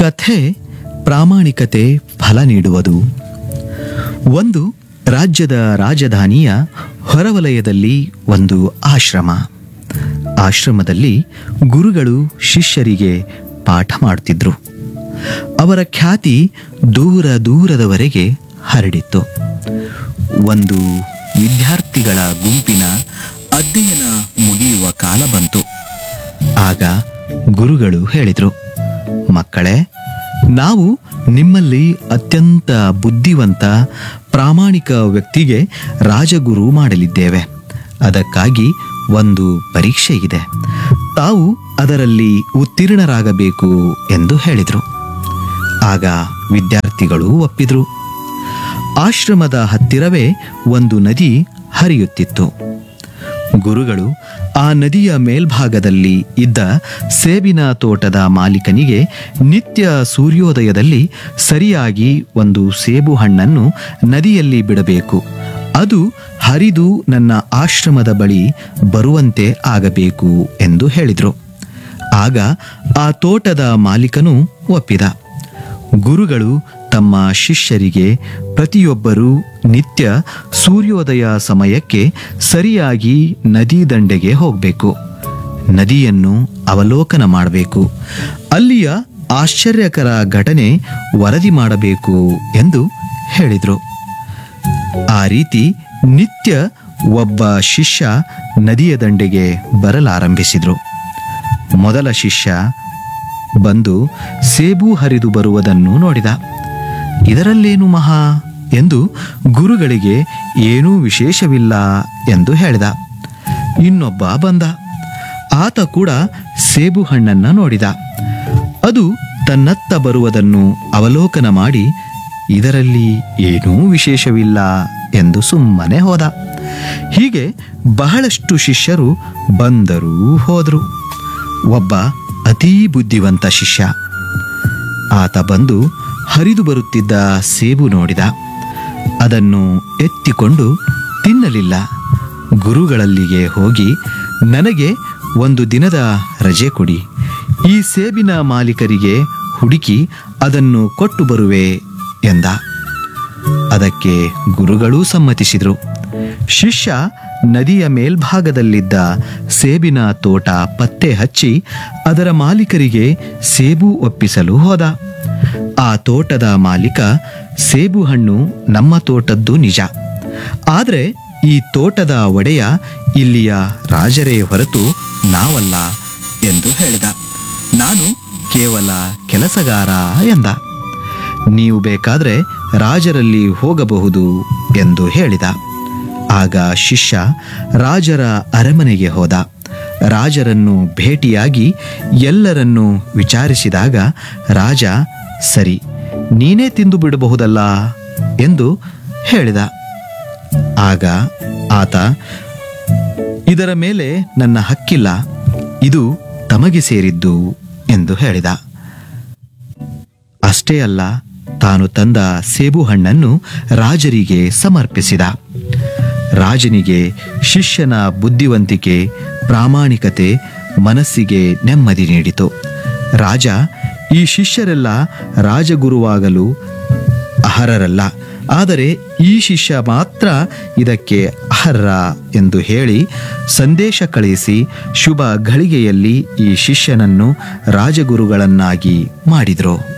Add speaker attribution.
Speaker 1: ಕಥೆ ಪ್ರಾಮಾಣಿಕತೆ ಫಲ ನೀಡುವುದು. ಒಂದು ರಾಜ್ಯದ ರಾಜಧಾನಿಯ ಹೊರವಲಯದಲ್ಲಿ ಒಂದು ಆಶ್ರಮ. ಆಶ್ರಮದಲ್ಲಿ ಗುರುಗಳು ಶಿಷ್ಯರಿಗೆ ಪಾಠ ಮಾಡುತ್ತಿದ್ದರು. ಅವರ ಖ್ಯಾತಿ ದೂರ ದೂರದವರೆಗೆ ಹರಡಿತ್ತು. ಒಂದು ವಿದ್ಯಾರ್ಥಿಗಳ ಗುಂಪಿನ ಅಧ್ಯಯನ ಮುಗಿಯುವ ಕಾಲ ಬಂತು. ಆಗ ಗುರುಗಳು ಹೇಳಿದರು, ಮಕ್ಕಳೇ, ನಾವು ನಿಮ್ಮಲ್ಲಿ ಅತ್ಯಂತ ಬುದ್ಧಿವಂತ ಪ್ರಾಮಾಣಿಕ ವ್ಯಕ್ತಿಗೆ ರಾಜಗುರು ಮಾಡಲಿದ್ದೇವೆ. ಅದಕ್ಕಾಗಿ ಒಂದು ಪರೀಕ್ಷೆ ಇದೆ. ತಾವು ಅದರಲ್ಲಿ ಉತ್ತೀರ್ಣರಾಗಬೇಕು ಎಂದು ಹೇಳಿದರು. ಆಗ ವಿದ್ಯಾರ್ಥಿಗಳು ಒಪ್ಪಿದರು. ಆಶ್ರಮದ ಹತ್ತಿರವೇ ಒಂದು ನದಿ ಹರಿಯುತ್ತಿತ್ತು. ಗುರುಗಳು ಆ ನದಿಯ ಮೇಲ್ಭಾಗದಲ್ಲಿ ಇದ್ದ ಸೇಬಿನ ತೋಟದ ಮಾಲೀಕನಿಗೆ ನಿತ್ಯ ಸೂರ್ಯೋದಯದಲ್ಲಿ ಸರಿಯಾಗಿ ಒಂದು ಸೇಬು ಹಣ್ಣನ್ನು ನದಿಯಲ್ಲಿ ಬಿಡಬೇಕು. ಅದು ಹರಿದು ನನ್ನ ಆಶ್ರಮದ ಬಳಿ ಬರುವಂತೆ ಆಗಬೇಕು ಎಂದು ಹೇಳಿದರು. ಆಗ ಆ ತೋಟದ ಮಾಲೀಕನು ಒಪ್ಪಿದ. ಗುರುಗಳು ತಮ್ಮ ಶಿಷ್ಯರಿಗೆ ಪ್ರತಿಯೊಬ್ಬರೂ ನಿತ್ಯ ಸೂರ್ಯೋದಯ ಸಮಯಕ್ಕೆ ಸರಿಯಾಗಿ ನದಿ ದಂಡೆಗೆ ಹೋಗಬೇಕು, ನದಿಯನ್ನು ಅವಲೋಕನ ಮಾಡಬೇಕು, ಅಲ್ಲಿಯ ಆಶ್ಚರ್ಯಕರ ಘಟನೆ ವರದಿ ಮಾಡಬೇಕು ಎಂದು ಹೇಳಿದರು. ಆ ರೀತಿ ನಿತ್ಯ ಒಬ್ಬ ಶಿಷ್ಯ ನದಿಯ ದಂಡೆಗೆ ಬರಲಾರಂಭಿಸಿದರು. ಮೊದಲ ಶಿಷ್ಯ ಬಂದು ಸೇಬು ಹರಿದು ಬರುವುದನ್ನು ನೋಡಿದ. ಇದರಲ್ಲೇನು ಮಹಾ ಎಂದು ಗುರುಗಳಿಗೆ ಏನೂ ವಿಶೇಷವಿಲ್ಲ ಎಂದು ಹೇಳಿದ. ಇನ್ನೊಬ್ಬ ಬಂದ. ಆತ ಕೂಡ ಸೇಬು ಹಣ್ಣನ್ನು ನೋಡಿದ. ಅದು ತನ್ನತ್ತ ಬರುವುದನ್ನು ಅವಲೋಕನ ಮಾಡಿ ಇದರಲ್ಲಿ ಏನೂ ವಿಶೇಷವಿಲ್ಲ ಎಂದು ಸುಮ್ಮನೆ ಹೋದ. ಹೀಗೆ ಬಹಳಷ್ಟು ಶಿಷ್ಯರು ಬಂದರೂ ಹೋದರು. ಒಬ್ಬ ಅತೀ ಬುದ್ಧಿವಂತ ಶಿಷ್ಯ. ಆತ ಬಂದು ಹರಿದು ಬರುತ್ತಿದ್ದ ಸೇಬು ನೋಡಿದ. ಅದನ್ನು ಎತ್ತಿಕೊಂಡು ತಿನ್ನಲಿಲ್ಲ. ಗುರುಗಳಲ್ಲಿಗೆ ಹೋಗಿ, ನನಗೆ ಒಂದು ದಿನದ ರಜೆ ಕೊಡಿ, ಈ ಸೇಬಿನ ಮಾಲೀಕರಿಗೆ ಹುಡುಕಿ ಅದನ್ನು ಕೊಟ್ಟು ಬರುವೆ ಎಂದ. ಅದಕ್ಕೆ ಗುರುಗಳೂ ಸಮ್ಮತಿಸಿದರು. ಶಿಷ್ಯ ನದಿಯ ಮೇಲ್ಭಾಗದಲ್ಲಿದ್ದ ಸೇಬಿನ ತೋಟ ಪತ್ತೆ ಹಚ್ಚಿ ಅದರ ಮಾಲೀಕರಿಗೆ ಸೇಬು ಒಪ್ಪಿಸಲು ಹೋದ. ಆ ತೋಟದ ಮಾಲೀಕ, ಸೇಬು ಹಣ್ಣು ನಮ್ಮ ತೋಟದ್ದು ನಿಜ, ಆದರೆ ಈ ತೋಟದ ಒಡೆಯ ಇಲ್ಲಿಯ ರಾಜರೇ ಹೊರತು ನಾವಲ್ಲ ಎಂದು ಹೇಳಿದ. ನಾನು ಕೇವಲ ಕೆಲಸಗಾರ ಎಂದ. ನೀವು ಬೇಕಾದರೆ ರಾಜರಲ್ಲಿ ಹೋಗಬಹುದು ಎಂದು ಹೇಳಿದ. ಆಗ ಶಿಷ್ಯ ರಾಜರ ಅರಮನೆಗೆ ಹೋದ. ರಾಜರನ್ನು ಭೇಟಿಯಾಗಿ ಎಲ್ಲರನ್ನೂ ವಿಚಾರಿಸಿದಾಗ ರಾಜ, ಸರಿ, ನೀನೇ ತಿಂದು ಬಿಡಬಹುದಲ್ಲ ಎಂದು ಹೇಳಿದ. ಆಗ ಆತ, ಇದರ ಮೇಲೆ ನನ್ನ ಹಕ್ಕಿಲ್ಲ, ಇದು ತಮಗೆ ಸೇರಿದ್ದು ಎಂದು ಹೇಳಿದ. ಅಷ್ಟೇ ಅಲ್ಲ, ತಾನು ತಂದ ಸೇಬು ಹಣ್ಣನ್ನು ರಾಜರಿಗೆ ಸಮರ್ಪಿಸಿದ. ರಾಜನಿಗೆ ಶಿಷ್ಯನ ಬುದ್ಧಿವಂತಿಕೆ, ಪ್ರಾಮಾಣಿಕತೆ ಮನಸ್ಸಿಗೆ ನೆಮ್ಮದಿ ನೀಡಿತು. ರಾಜ, ಈ ಶಿಷ್ಯರೆಲ್ಲ ರಾಜಗುರುವಾಗಲು ಅರ್ಹರಲ್ಲ, ಆದರೆ ಈ ಶಿಷ್ಯ ಮಾತ್ರ ಇದಕ್ಕೆ ಅರ್ಹ ಎಂದು ಹೇಳಿ ಸಂದೇಶ ಕಳಿಸಿ ಶುಭ ಘಳಿಗೆಯಲ್ಲಿ ಈ ಶಿಷ್ಯನನ್ನು ರಾಜಗುರುಗಳನ್ನಾಗಿ ಮಾಡಿದರು.